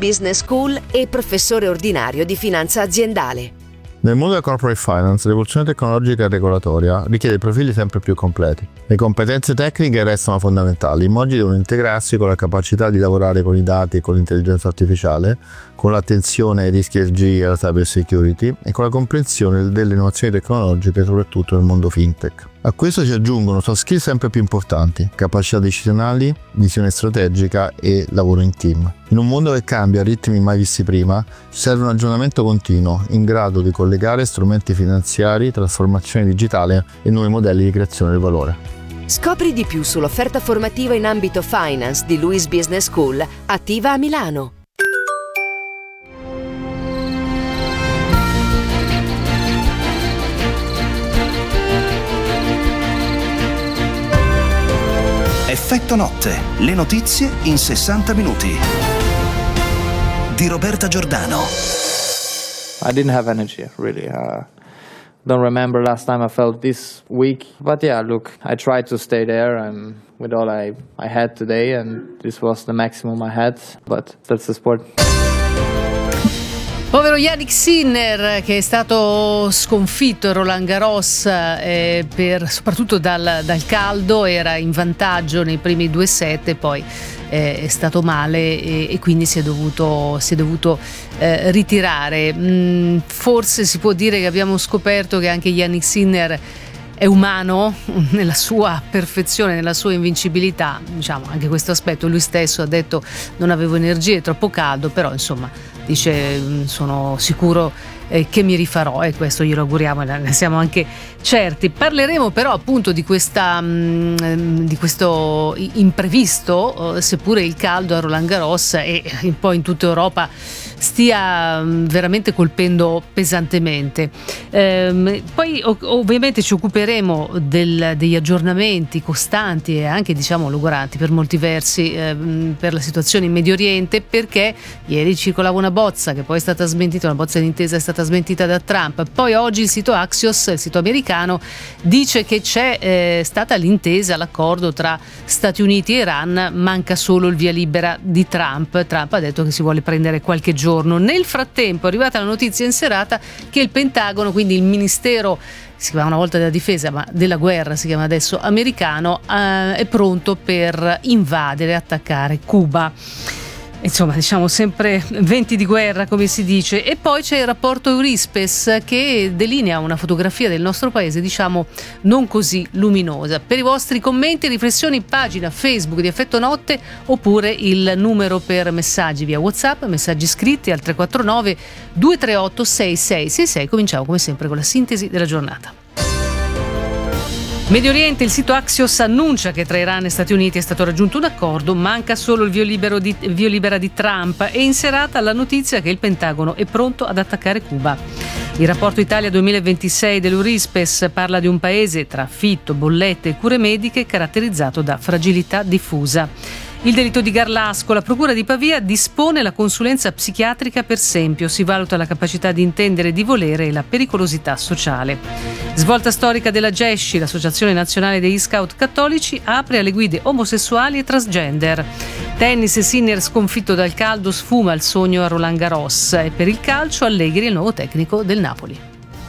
Business School e professore ordinario di finanza aziendale. Nel mondo della corporate finance, l'evoluzione tecnologica e regolatoria richiede profili sempre più completi. Le competenze tecniche restano fondamentali, i modi devono integrarsi con la capacità di lavorare con i dati e con l'intelligenza artificiale, con l'attenzione ai rischi ESG e alla cyber security e con la comprensione delle innovazioni tecnologiche, soprattutto nel mondo fintech. A questo si aggiungono soft skill sempre più importanti, capacità decisionali, visione strategica e lavoro in team. In un mondo che cambia a ritmi mai visti prima, serve un aggiornamento continuo, in grado di collegare strumenti finanziari, trasformazione digitale e nuovi modelli di creazione del valore. Scopri di più sull'offerta formativa in ambito finance di Luis Business School, attiva a Milano. Effetto notte, le notizie in 60 minuti. Di Roberta Giordano. I didn't have energy, really. Don't remember last time I felt this weak. But yeah, look, I tried to stay there and with all I had today, and this was the maximum I had. But that's the sport. Povero Jannik Sinner, che è stato sconfitto a Roland Garros soprattutto dal caldo, era in vantaggio nei primi 2 set, poi è stato male e quindi si è dovuto ritirare. Forse si può dire che abbiamo scoperto che anche Jannik Sinner è umano nella sua perfezione, nella sua invincibilità, diciamo anche questo aspetto. Lui stesso ha detto: non avevo energie, è troppo caldo, però insomma dice sono sicuro che mi rifarò, e questo glielo auguriamo, ne siamo anche certi. Parleremo però appunto di questo imprevisto, seppure il caldo a Roland Garros e un po' in tutta Europa stia veramente colpendo pesantemente. Poi ovviamente ci occuperemo degli aggiornamenti costanti e anche logoranti per molti versi per la situazione in Medio Oriente, perché ieri circolava una bozza che poi è stata smentita, una bozza d'intesa è stata smentita da Trump. Poi oggi il sito Axios, il sito americano, dice che c'è stata l'intesa, l'accordo tra Stati Uniti e Iran, manca solo il via libera di Trump. Trump ha detto che si vuole prendere qualche giorno. Nel frattempo è arrivata la notizia in serata che il Pentagono, quindi il Ministero, si chiama una volta della difesa ma della guerra si chiama adesso, americano, è pronto per invadere e attaccare Cuba. Insomma, diciamo sempre venti di guerra, come si dice. E poi c'è il rapporto Eurispes, che delinea una fotografia del nostro paese, diciamo, non così luminosa. Per i vostri commenti e riflessioni, pagina Facebook di Effetto Notte, oppure il numero per messaggi via WhatsApp, messaggi scritti al 349 238 6666. Cominciamo come sempre con la sintesi della giornata. Medio Oriente, il sito Axios annuncia che tra Iran e Stati Uniti è stato raggiunto un accordo, manca solo il via libera di Trump, e in serata la notizia che il Pentagono è pronto ad attaccare Cuba. Il rapporto Italia 2026 dell'Eurispes parla di un paese tra affitto, bollette e cure mediche caratterizzato da fragilità diffusa. Il delitto di Garlasco, la procura di Pavia dispone la consulenza psichiatrica per Sempio, si valuta la capacità di intendere e di volere e la pericolosità sociale. Svolta storica della GESCI, l'Associazione Nazionale degli Scout Cattolici, apre alle guide omosessuali e transgender. Tennis, Sinner sconfitto dal caldo, sfuma il sogno a Roland Garros, e per il calcio Allegri è il nuovo tecnico del Napoli.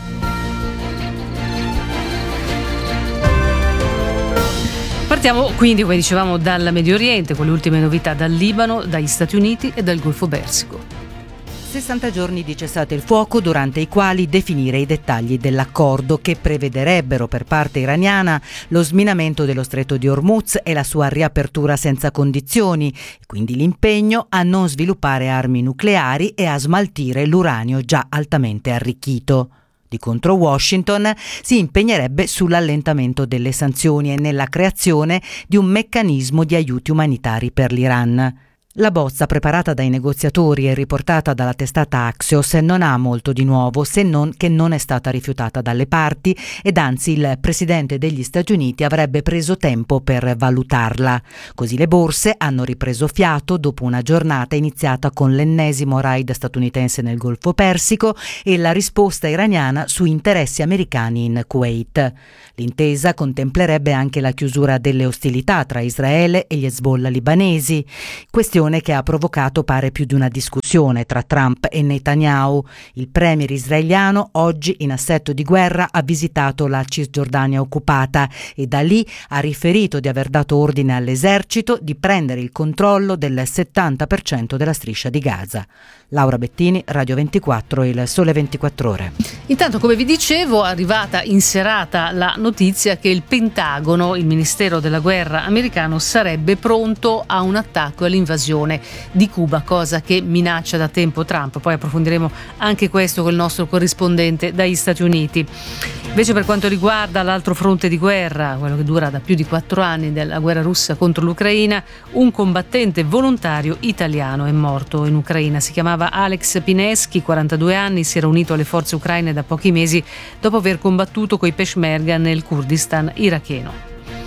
Partiamo quindi, come dicevamo, dal Medio Oriente, con le ultime novità dal Libano, dagli Stati Uniti e dal Golfo Persico. 60 giorni di cessate il fuoco, durante i quali definire i dettagli dell'accordo, che prevederebbero per parte iraniana lo sminamento dello stretto di Hormuz e la sua riapertura senza condizioni, quindi l'impegno a non sviluppare armi nucleari e a smaltire l'uranio già altamente arricchito. Di contro, Washington si impegnerebbe sull'allentamento delle sanzioni e nella creazione di un meccanismo di aiuti umanitari per l'Iran. La bozza preparata dai negoziatori e riportata dalla testata Axios non ha molto di nuovo, se non che non è stata rifiutata dalle parti, ed anzi il presidente degli Stati Uniti avrebbe preso tempo per valutarla. Così le borse hanno ripreso fiato dopo una giornata iniziata con l'ennesimo raid statunitense nel Golfo Persico e la risposta iraniana su interessi americani in Kuwait. L'intesa contemplerebbe anche la chiusura delle ostilità tra Israele e gli Hezbollah libanesi, questione che ha provocato pare più di una discussione tensione tra Trump e Netanyahu. Il premier israeliano, oggi in assetto di guerra, ha visitato la Cisgiordania occupata e da lì ha riferito di aver dato ordine all'esercito di prendere il controllo del 70% della striscia di Gaza. Laura Bettini, Radio 24, Il Sole 24 Ore. Intanto, come vi dicevo, è arrivata in serata la notizia che il Pentagono, il Ministero della Guerra americano, sarebbe pronto a un attacco e all'invasione di Cuba, cosa che minaccia da tempo Trump. Poi approfondiremo anche questo con il nostro corrispondente dagli Stati Uniti. Invece, per quanto riguarda l'altro fronte di guerra, quello che dura da più di 4 anni della guerra russa contro l'Ucraina, un combattente volontario italiano è morto in Ucraina. Si chiamava Alex Pineschi, 42 anni, si era unito alle forze ucraine da pochi mesi dopo aver combattuto coi Peshmerga nel Kurdistan iracheno.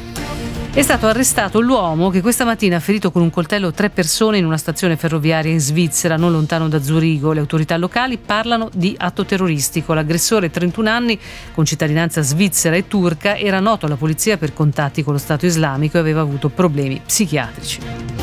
È stato arrestato l'uomo che questa mattina ha ferito con un coltello 3 persone in una stazione ferroviaria in Svizzera, non lontano da Zurigo. Le autorità locali parlano di atto terroristico. L'aggressore, 31 anni, con cittadinanza svizzera e turca, era noto alla polizia per contatti con lo Stato islamico e aveva avuto problemi psichiatrici.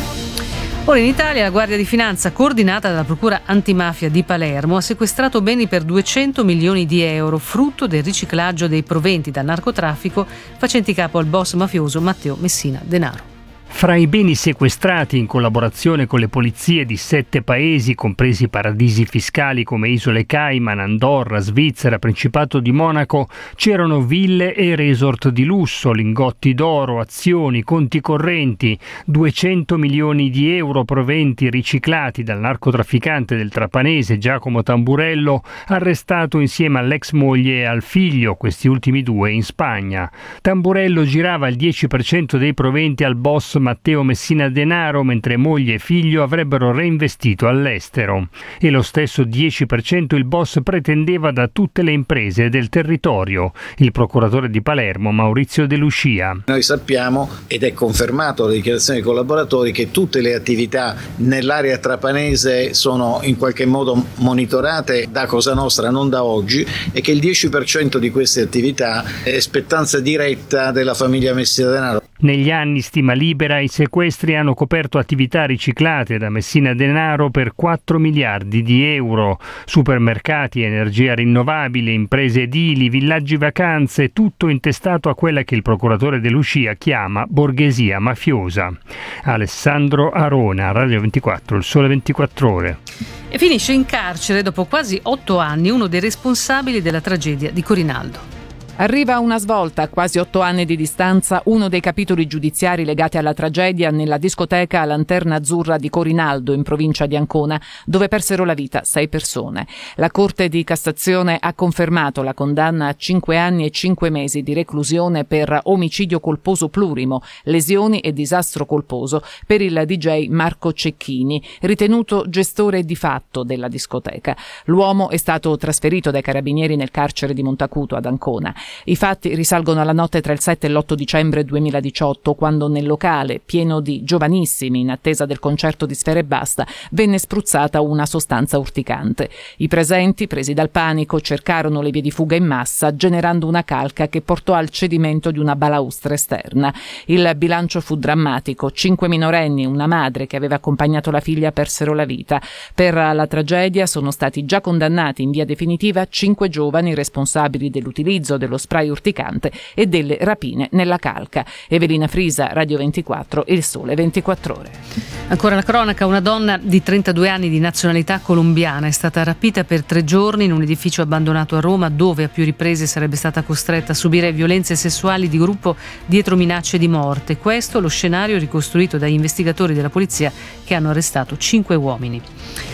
Ora in Italia la Guardia di Finanza, coordinata dalla Procura Antimafia di Palermo, ha sequestrato beni per 200 milioni di euro, frutto del riciclaggio dei proventi dal narcotraffico facenti capo al boss mafioso Matteo Messina Denaro. Fra i beni sequestrati in collaborazione con le polizie di 7 paesi, compresi paradisi fiscali come Isole Cayman, Andorra, Svizzera, Principato di Monaco, c'erano ville e resort di lusso, lingotti d'oro, azioni, conti correnti, 200 milioni di euro proventi riciclati dal narcotrafficante del trapanese Giacomo Tamburello, arrestato insieme all'ex moglie e al figlio, questi ultimi 2 in Spagna. Tamburello girava il 10% dei proventi al boss Matteo Messina Denaro, mentre moglie e figlio avrebbero reinvestito all'estero. E lo stesso 10% il boss pretendeva da tutte le imprese del territorio. Il procuratore di Palermo, Maurizio De Lucia. Noi sappiamo, ed è confermato dalle dichiarazioni dei collaboratori, che tutte le attività nell'area trapanese sono in qualche modo monitorate da Cosa Nostra, non da oggi, e che il 10% di queste attività è spettanza diretta della famiglia Messina Denaro. Negli anni, stima Libera, i sequestri hanno coperto attività riciclate da Messina Denaro per 4 miliardi di euro. Supermercati, energia rinnovabile, imprese edili, villaggi vacanze, tutto intestato a quella che il procuratore De Lucia chiama borghesia mafiosa. Alessandro Arona, Radio 24, Il Sole 24 Ore. E finisce in carcere dopo quasi 8 anni uno dei responsabili della tragedia di Corinaldo. Arriva una svolta a quasi 8 anni di distanza, uno dei capitoli giudiziari legati alla tragedia nella discoteca Lanterna Azzurra di Corinaldo, in provincia di Ancona, dove persero la vita 6 persone. La Corte di Cassazione ha confermato la condanna a 5 anni e 5 mesi di reclusione per omicidio colposo plurimo, lesioni e disastro colposo per il DJ Marco Cecchini, ritenuto gestore di fatto della discoteca. L'uomo è stato trasferito dai carabinieri nel carcere di Montacuto ad Ancona. I fatti risalgono alla notte tra il 7 e l'8 dicembre 2018, quando nel locale, pieno di giovanissimi in attesa del concerto di Sfera Ebbasta, venne spruzzata una sostanza urticante. I presenti, presi dal panico, cercarono le vie di fuga in massa, generando una calca che portò al cedimento di una balaustra esterna. Il bilancio fu drammatico: 5 minorenni e una madre che aveva accompagnato la figlia persero la vita. Per la tragedia sono stati già condannati in via definitiva 5 giovani responsabili dell'utilizzo dello spray urticante e delle rapine nella calca. Evelina Frisa, Radio 24, Il Sole 24 Ore. Ancora la cronaca: una donna di 32 anni di nazionalità colombiana è stata rapita per 3 giorni in un edificio abbandonato a Roma, dove a più riprese sarebbe stata costretta a subire violenze sessuali di gruppo dietro minacce di morte. Questo lo scenario ricostruito dagli investigatori della polizia, che hanno arrestato 5 uomini.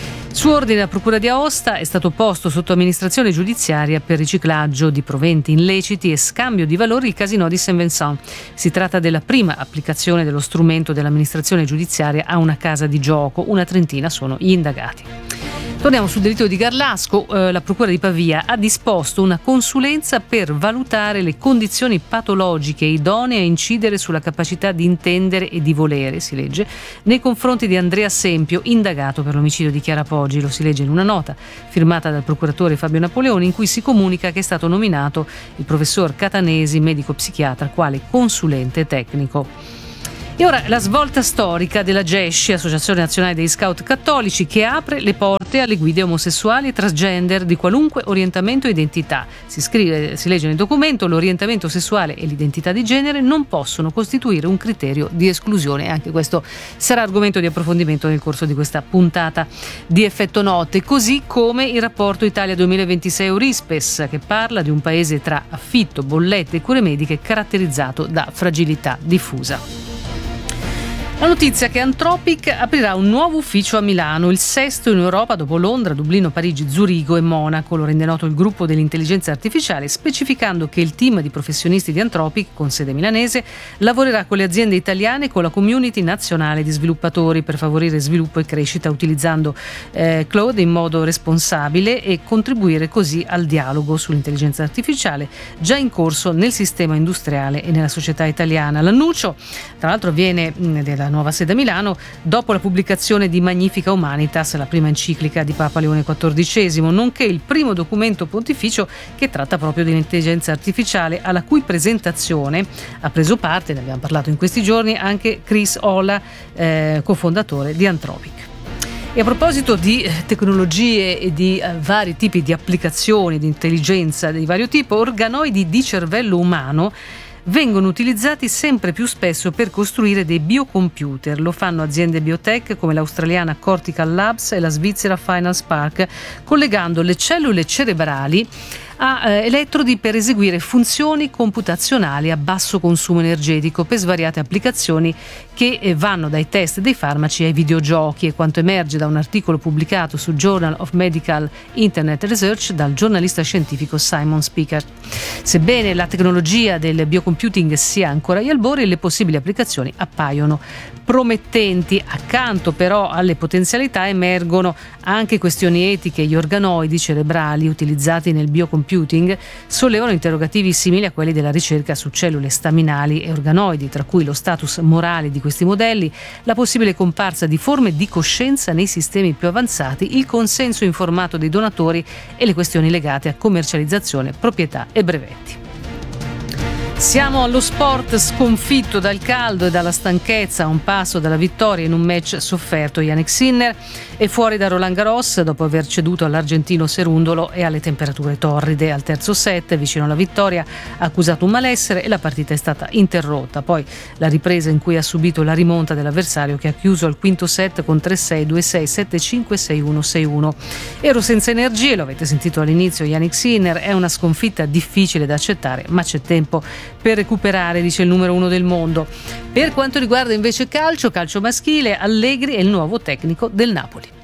Su ordine della Procura di Aosta è stato posto sotto amministrazione giudiziaria per riciclaggio di proventi illeciti e scambio di valori il casinò di Saint-Vincent. Si tratta della prima applicazione dello strumento dell'amministrazione giudiziaria a una casa di gioco. Una trentina sono gli indagati. Torniamo sul delitto di Garlasco. La Procura di Pavia ha disposto una consulenza per valutare le condizioni patologiche idonee a incidere sulla capacità di intendere e di volere, si legge, nei confronti di Andrea Sempio, indagato per l'omicidio di Chiara Poggi. Lo si legge in una nota firmata dal procuratore Fabio Napoleoni, in cui si comunica che è stato nominato il professor Catanesi, medico psichiatra, quale consulente tecnico. E ora la svolta storica della GESCI, Associazione Nazionale degli Scout Cattolici, che apre le porte alle guide omosessuali e transgender di qualunque orientamento e identità. Si legge nel documento: l'orientamento sessuale e l'identità di genere non possono costituire un criterio di esclusione. Anche questo sarà argomento di approfondimento nel corso di questa puntata di Effetto Notte, così come il rapporto Italia 2026 Eurispes, che parla di un paese tra affitto, bollette e cure mediche caratterizzato da fragilità diffusa. La notizia che Anthropic aprirà un nuovo ufficio a Milano, il sesto in Europa dopo Londra, Dublino, Parigi, Zurigo e Monaco. Lo rende noto il gruppo dell'intelligenza artificiale, specificando che il team di professionisti di Anthropic, con sede milanese, lavorerà con le aziende italiane e con la community nazionale di sviluppatori per favorire sviluppo e crescita utilizzando cloud in modo responsabile e contribuire così al dialogo sull'intelligenza artificiale già in corso nel sistema industriale e nella società italiana. L'annuncio, tra l'altro, viene della nuova sede a Milano dopo la pubblicazione di Magnifica Humanitas, la prima enciclica di Papa Leone XIV, nonché il primo documento pontificio che tratta proprio dell'intelligenza artificiale, alla cui presentazione ha preso parte, ne abbiamo parlato in questi giorni, anche Chris Olah, cofondatore di Anthropic. E a proposito di tecnologie e di vari tipi di applicazioni di intelligenza di vario tipo, organoidi di cervello umano vengono utilizzati sempre più spesso per costruire dei biocomputer. Lo fanno aziende biotech come l'australiana Cortical Labs e la svizzera Finance Park, collegando le cellule cerebrali a elettrodi per eseguire funzioni computazionali a basso consumo energetico per svariate applicazioni che vanno dai test dei farmaci ai videogiochi, e quanto emerge da un articolo pubblicato su Journal of Medical Internet Research dal giornalista scientifico Simon Speaker. Sebbene la tecnologia del biocomputing sia ancora agli albori, le possibili applicazioni appaiono promettenti. Accanto però alle potenzialità emergono anche questioni etiche. Gli organoidi cerebrali utilizzati nel biocomputing sollevano interrogativi simili a quelli della ricerca su cellule staminali e organoidi, tra cui lo status morale di questi modelli, la possibile comparsa di forme di coscienza nei sistemi più avanzati, il consenso informato dei donatori e le questioni legate a commercializzazione, proprietà e brevetti. Siamo allo sport. Sconfitto dal caldo e dalla stanchezza, a un passo dalla vittoria in un match sofferto, Jannik Sinner è fuori da Roland Garros dopo aver ceduto all'argentino Cerundolo e alle temperature torride. Al terzo set, vicino alla vittoria, ha accusato un malessere e la partita è stata interrotta. Poi la ripresa in cui ha subito la rimonta dell'avversario, che ha chiuso al quinto set con 3-6, 2-6, 7-5, 6-1, 6-1. Ero senza energie, lo avete sentito all'inizio, Jannik Sinner. È una sconfitta difficile da accettare, ma c'è tempo per recuperare, dice il numero 1 del mondo. Per quanto riguarda invece calcio maschile, Allegri è il nuovo tecnico del Napoli.